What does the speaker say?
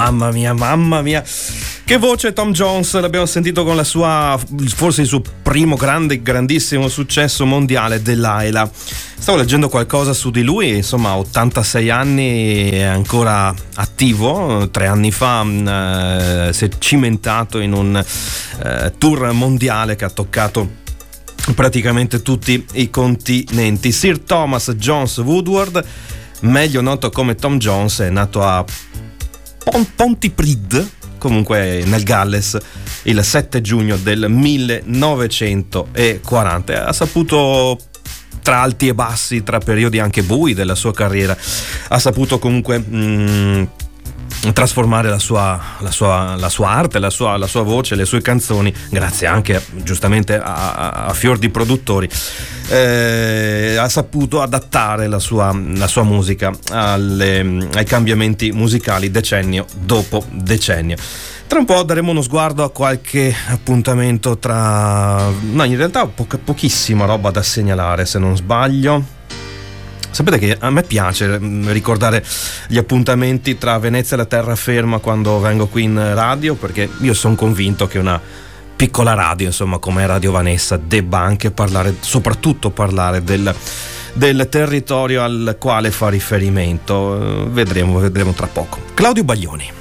mamma mia. Che voce Tom Jones, l'abbiamo sentito con la sua, forse il suo primo grandissimo successo mondiale, Delilah. Stavo leggendo qualcosa su di lui, insomma, 86 anni, è ancora attivo. 3 anni fa si è cimentato in un tour mondiale che ha toccato praticamente tutti i continenti. Sir Thomas Jones Woodward, meglio noto come Tom Jones, è nato a Pontypridd, comunque nel Galles, il 7 giugno del 1940. Ha saputo, tra alti e bassi, tra periodi anche bui della sua carriera, ha saputo comunque trasformare la sua arte, la sua voce, le sue canzoni, grazie anche giustamente a fior di produttori. Ha saputo adattare la sua musica ai cambiamenti musicali decennio dopo decennio. Tra un po' daremo uno sguardo a qualche appuntamento no, in realtà pochissima roba da segnalare, se non sbaglio. Sapete che a me piace ricordare gli appuntamenti tra Venezia e la terraferma quando vengo qui in radio, perché io sono convinto che una piccola radio, insomma, come Radio Vanessa, debba anche soprattutto parlare del territorio al quale fa riferimento. Vedremo tra poco. Claudio Baglioni.